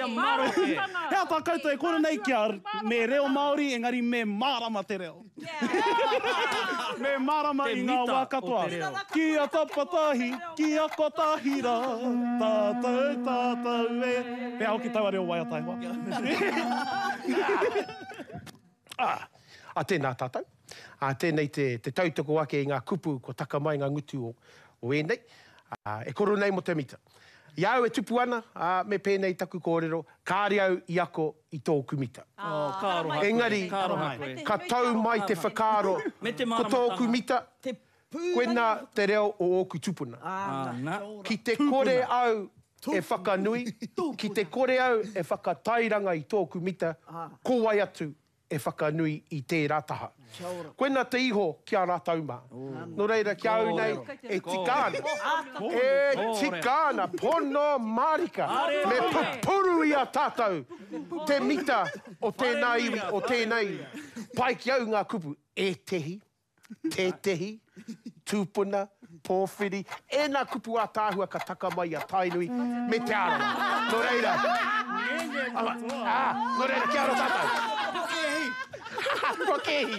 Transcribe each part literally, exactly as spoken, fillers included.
Kia maroke. Hea tā koutou e kore nei kia me reo Māori, engari me mārama te reo. Me mārama i ngā wā katoa. Kia tapatahi, kia kotahira, tātou, tātou e. Pea hoki taua reo waia taiwa. Ah, a tēnā tātou. A tēnei te, te tautoko ake i ngā kupu ko taka mai ngā ngutu o, o e nei. Uh, e koro nei mo te mita. Iau e tupu ana, uh, me pēnei taku kōrero, kāre au i ako i tōku mita. Oh, kāro hakoe. Engari, ka tau mai te whakaaro ko tōku mita, koena te reo o oku tupuna. Ki te kore au e whakanui, ki te kore au e whakatairanga i tōku mita, ko wai atu e whakanui i tērā taha. Koena te iho kia rātau mā. No reira kia au nei e tikāna. E tikāna, pono marika. Me pupuru i a tātou. Te mita o tēnā iwi, o tēnei. Pai ki au ngā kupu. E tehi, te tehi, tūpuna, pōwhiri. E nā kupu a tāhua ka taka mai a tainui me te ara. No reira. Ah, no reira kia aro tātou. Rokehi!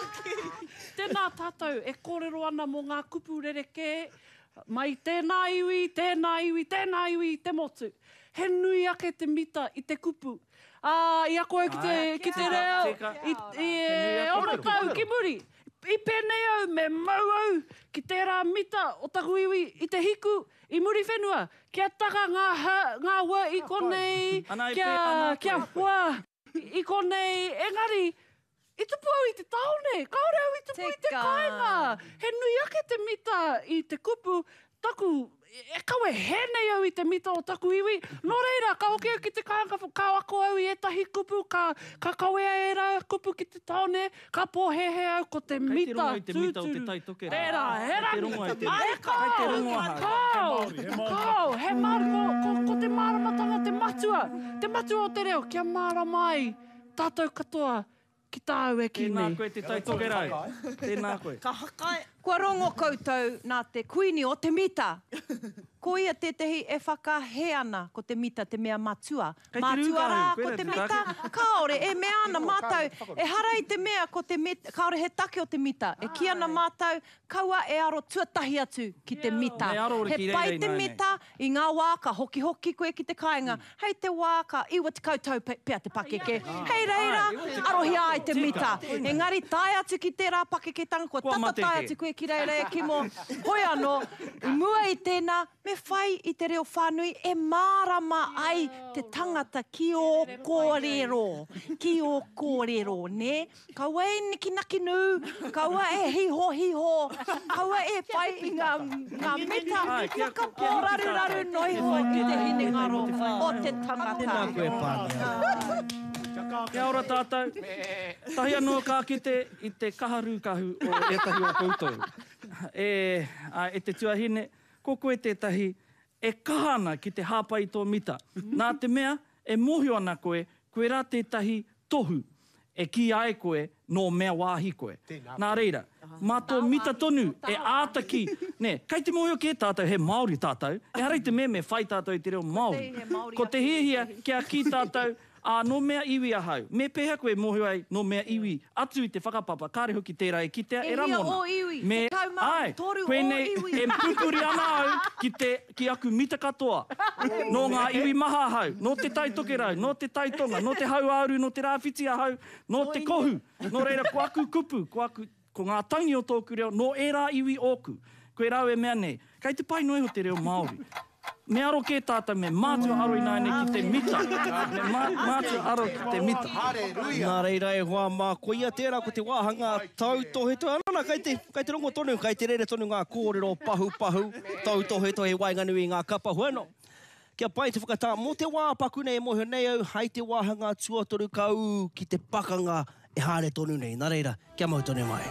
Tēnā tātou, e kōrero ana mō ngā kupu rereke, mai tēnā iwi, tēnā iwi, tēnā iwi, te motu. He nui ake te mita i te kupu. Ah, i ako au ki te, ki te reo, i, i e onakau, ki muri. I pēnei au, me mau au, ki tērā mita o taku iwi, i te hiku, i muri whenua. Kia taka ngā, ha, ngā wā i konei, kia, kia wā, i konei, engari, i tupu au i te taone, kaore au i tupu i te kainga. He nui ake te mita i te kupu, taku, e kawe henei au i te mita o taku iwi. No reira, ka hoki au ki te kainga, ka ako au i etahi kupu, ka, ka kawea e rā kupu ki te taone, ka pōhehe au ko te mita tūturu. Tērā, hera, ai kau, kau, kau, he mariko, ko, ko te māramatanga, te matua, te matua o te reo, kia māramai, tātou katoa, ki tāu e ki nei. Tēnā koe te taitoke rai. Tēnā koe. Ka hakai. Kua rongo koutou nā te kuini o te mita. Ko ia te tehi e whakahe ana ko te mita, te mea matua. Matua rā ko te mita. Kaore, e mea ana mātau. E harai te mea ko te mita. Kaore, he take o te mita. E ki ana mātau, kaua e aro tuatahi atu ki te mita. He pai te mita i ngā wā ka hoki-hoki koe ki te kāinga. Hei te wā ka iwa te koutou pea te pakeke. Hei reira, arohi ai te mita. Engari, tai atu ki te rā pakeke tanga, ko tata tai atu koe ki reira e ki mo. Hoi anō, i mua i tēnā, me whai i te reo whānui e mārama ai te tangata ki o kōrero. Ki o kōrero, ne? Kaua e niki-naki nū, kaua e hiho-hiho, kaua e whai i ngā, ngā mita, whaka pōraru-raru noiho i te hinengaro o te tangata. Tēnā koe pānia. Kia ora tātou. Tahi anō kā ki te, i te kaharu-kahu o etahi o koutou. E, a, e te tuahine, ko koe tētahi e kahana ki te hāpai tō mita. Nā te mea, e mohio ana koe, koe rā tētahi tohu e ki ai koe no mea wāhi koe. Nā reira, mā tō mita tonu e ātaki. Ne, kai te mohio ki e tātou, he Māori tātou, e harai te mea me whai tātou i te reo Māori. Ko te hihia kia ki tātou, a no mea iwi a hau. Me pēhea koe mohio ai no mea iwi atu i te whakapapa. Kāre hoki tērā e ki te e ramona. E hia o iwi. Me, ai, koe nei e mpupuri ana au ki, te, ki aku mita katoa. No ngā iwi maha hau, no te taitoke rau, no te taitonga, no te hau auru, no te rāwhiti a hau, no te kohu. No reira, ko aku kupu, ko aku, ko ngā tangi o tōku reo, no e rā iwi oku. Koe rau e mea nei. Kai te pai noi ho te reo Māori. Me aro ke tātou me mātua aro i nāne ki te mita. Me mā, mātua aro ki te mita. Nā reira e hoa mā ko ia tērā ko te wāhanga tau tohe tohe. Anana, kai te, kai te rongo tonu, kai te rere tonu ngā kōrero pahu pahu. Tau tohe tohe wainganui ngā kapahu ano. Kia pai te whakatā, mō te wā paku nei mohio nei au, hai te wāhanga tuatoru kau ki te pakanga e hāre tonu nei. Nā reira, kia mau tonu mai.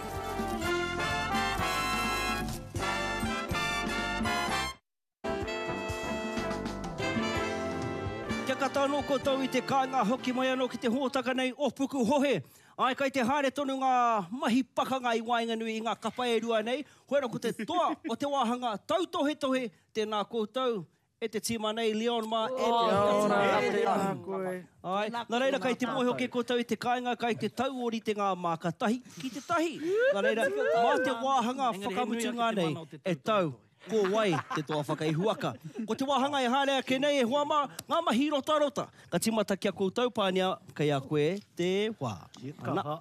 Kia kata anō koutou i te kāinga hoki mai anō ki te hōtaka nei o puku hohe. Ai kai te haere tonu ngā mahi pakanga i Wainganui i ngā kapa e rua nei. Hoera ko te toa o te wāhanga tau tohe tohe tēnā koutou. E te tima nei, Leon mā, e te koe. Ai, nā reira, kai te mohe o ke kotau i te kāinga, kai te tau ori te ngā mākatahi, ki te tahi. Nā reira, mā te wāhanga whakamutu ngā nei, e tau, ko wai te toa whakaihuaka. Ko te wāhanga e hārea ke nei e huama, ngā mahi rota rota. Ka timata kia koutou pānia, kai a koe te wā. Ana.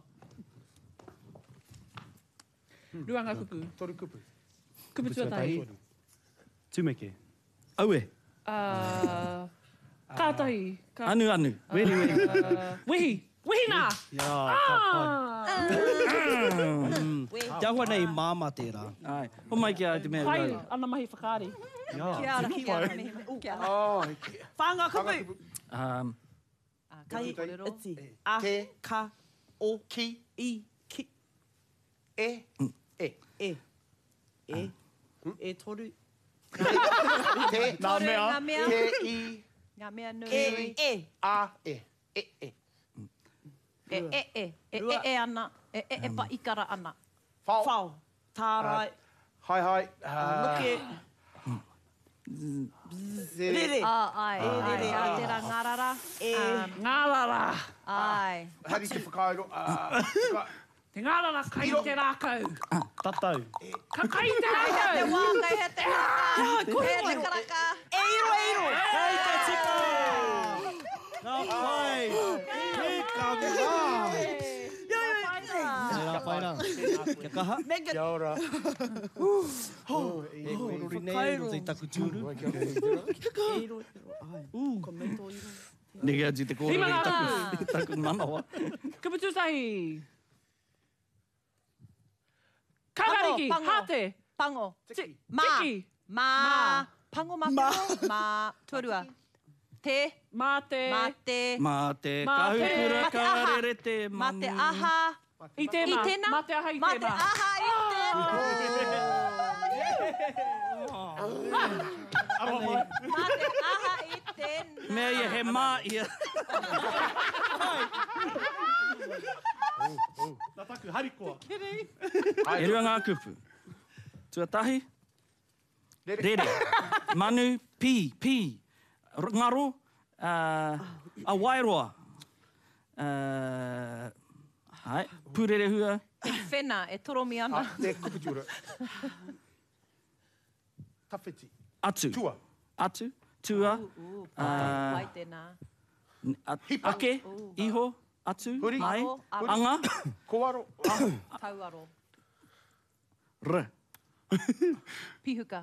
Ruanga kupu. Toru kupu. Kupu tuatahi. Tumeke. Aue. Uh, kātahi. Kā... Anu anu. Wehi wehi. Uh, wehi. Wehi nā. Ia, Ah. Te ahua nei māma tērā. Ai. Ho mai kia te mea Pai, rau. ana mahi whakaari. Kia ara, kia ara. Kia ara. Oh, Whanga kupu. Um, Kai, iti. A, Te. ka, o, ki, i, ki, e, e. e. E. E toru. Te, Nā mea. Ngā mea. te, i, Ngā mea nui. E, e. a, e. E, e. E, e, e. E, e, e ana. E, e, e pa ikara ana. Whao. Whao. Tārai. Hai, hai. Uh, Luke. Re. Rere. Ah, ai. Ai, a tērā ngārara. E. Ngārara. Ai. Hari te whakaero. Uh, Te ngārara kai te rākau. Tatau. Ka kai te Te rākau. wā, kai he te haka. He te karaka. E iro, e iro. Hei te tika! Ngā pai! Hei ka ngā! Nā pai nā. Kia kaha? Mega. Kia ora. E korori nei, ro te taku tūru. E iro, e iro. Ai. Kometo iro. Nege atu te kōrere Rima i ngā. taku, taku manawa. Kupu tuatahi. Kakariki. Pango, pango. Hate. Pango. Ti- Mā. Tiki. Mā. Pango mā. Mā. Tuarua. Te. Mā te. Mā te. Mā te Mā te- kahukura Mā te aha. karere te Mā manu. te aha. I tēnā. I tēnā. Mā te aha i Mā te tēnā. aha i tēnā. Mā te aha i tēnā. Mea ia he mā ia. Nā taku, harikoa. E rua ngā kupu. Tuatahi. Rere. Manu. Pi. Pi. R- Ngaro. Uh, a wairoa. Uh, hai. Purere hua. E whena, e toromi ana. Ah, te kuputura. Tawhiti. Atu. Tua. Atu. Tua. Uh, Ah. Pai tēnā. A- Hipa. Ake. Iho. Atu. Huri. Mai. Aro, aro. Anga. Koaro. Tauaro. R. Pihuka.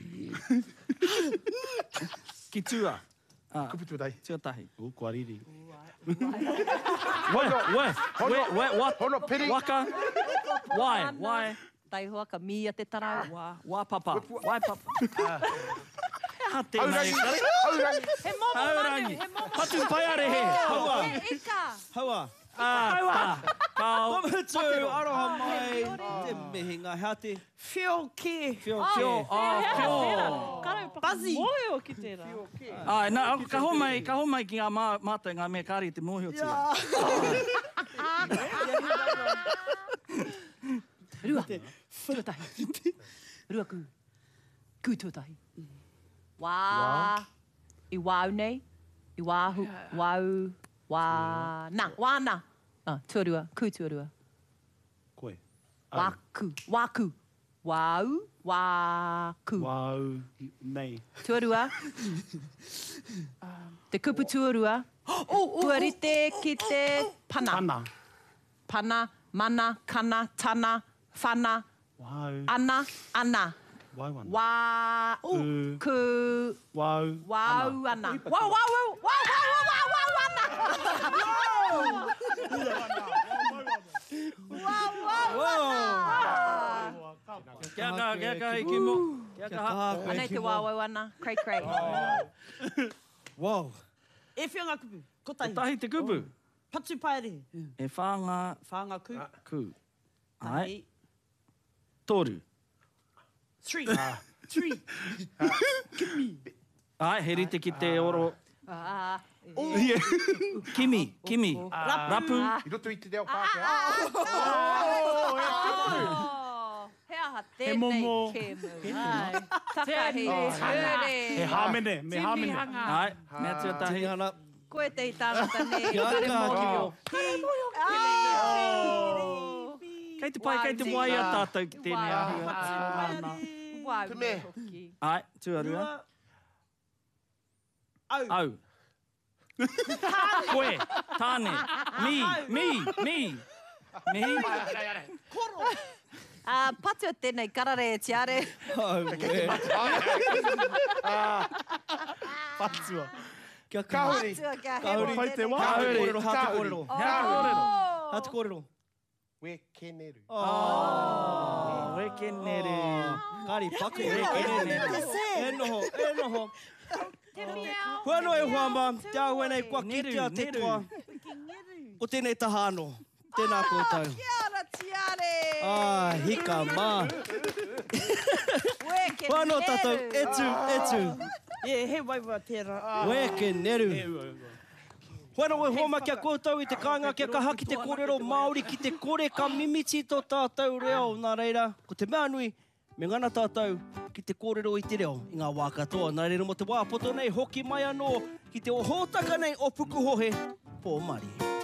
Ki tua. Ah, Kuputura. tuatahi. O, kua riri. We, we, we, we, what? Hono piri. Waka. Wai, wai. Tai hoaka mia te tarau. Wā, wā papa. Wai papa. Ha tēnā Haurangi. e kare. Haurangi. He momo manu, Haurangi. he momo. Patu pai are he. Haua. E ika. Haua. Ah, tā. Kau. Kometu, aroha mai. Te mehinga, hea te Whio ke. whio Whio. ke. Ah, whio. Karau Bazi. moe o ki tērā. Ai, nā, ka ho mai, ka ho mai ki ngā mā, mātai ngā mea kāri te mohi o tia. Rua. Tuatahi. Rua ku. Ku tuatahi. Wā. I wāu nei. I wāhu. Wāu. Wā. Nā. Wā nā. Ah, tuarua. Ku tuarua. Koe. Wāku. Wāku. Wāu. Wāku. Wau. Nei. Tuarua. Te kupu tuarua. Tuarite ki te pana. Pana. Pana, mana, kana, tana, whana, Wau. ana, ana. Wau ana. Wā, Ku. ku, Wau. wau, ana. Wau, wau, wau, wau, wau, wau, wau, ana. Wau, wau, ana. Kia ka, kia ka, i kimo. Kia ka ha. Anei te wau, wau, ana. Cray, cray. Wow. E whio ngā kupu. Kotahi. Tahi te kupu. Patu paere. E whānga Whanga ku. ku. Ai. Tahi. Toru. Three. Three. Ai, he rite ki te oro. Ah, Kimi, kimi. Rapu. I roto i te reo Pākehā. oh, he aha He momo. tēnei ke mu. Ai, takahi, Tēnei hanga. ture. He hāmene. Me Tini hāmene. hanga. Ai, mea tuatahi. Tini hana. Koe te i tāngata nei. Kia Kare aka, mō. Kei te pai, kei te wai a tātou ki tēnei ahua. Wai, Te me. Ai, tuarua. Au. Au. Koe, tāne, mi, mi, mi. Mi. Uh, patua tēnei karare e tiare. Au, e. Patua. Kia Kauri. Patua kia Kauri. Pai te wā. Hatu Kauri. kōrero, hatu kōrero. Hea kōrero. Hatu kōrero. We keneru. Oh, weke neru. Kari paku, e Weke neru. neru. E noho, e noho. Whano e huama, te ahua nei kua kitea te Neru, toa. Ko tēnei tahano. Tēnā koutou. Kia ora tiare. Ah, hika mā. Weke Whano tātou, neru. etu, etu. E, he waiwa tērā. Weke neru. Whano e huama kia koutou i te kāinga kia kaha ki te kōrero Māori ki te kore ka mimiti tō tātou reo. Nā reira, ko te mea nui, me ngana tātou ki te kōrero i te reo i ngā wā katoa. Nā reira mo te wā poto nei hoki mai anō ki te ohotaka nei o puku hohe, Pō Mārie.